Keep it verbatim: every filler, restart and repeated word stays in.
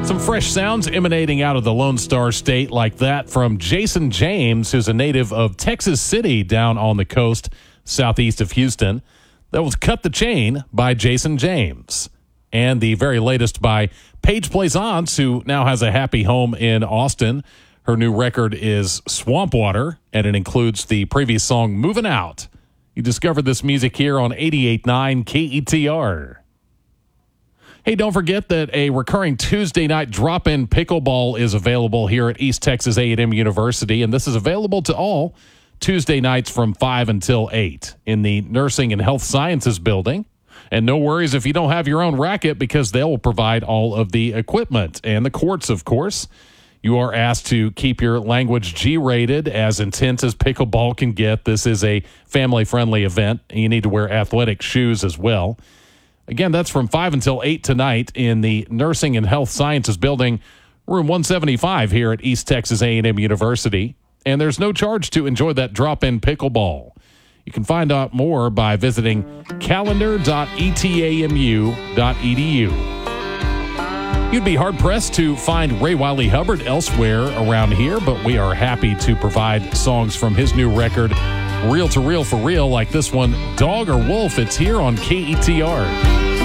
Some fresh sounds emanating out of the Lone Star State like that from Jason James, who's a native of Texas City down on the coast southeast of Houston. That was Cut the Chain by Jason James. And the very latest by Paige Plaisance, who now has a happy home in Austin. Her new record is Swamp Water, and it includes the previous song Moving Out. You discovered this music here on eighty-eight point nine K E T R. Hey, don't forget that a recurring Tuesday night drop-in pickleball is available here at East Texas A and M University, and this is available to all Tuesday nights from five until eight in the Nursing and Health Sciences building. And no worries if you don't have your own racket, because they will provide all of the equipment and the courts, of course. You are asked to keep your language G-rated, as intense as pickleball can get. This is a family-friendly event, and you need to wear athletic shoes as well. Again, that's from five until eight tonight in the Nursing and Health Sciences building, room one seventy-five here at East Texas A and M University. And there's no charge to enjoy that drop-in pickleball. You can find out more by visiting calendar dot e t a m u dot e d u. You'd be hard-pressed to find Ray Wiley Hubbard elsewhere around here, but we are happy to provide songs from his new record, Reel to Reel for Real, like this one, Dog or Wolf. It's here on K E T R.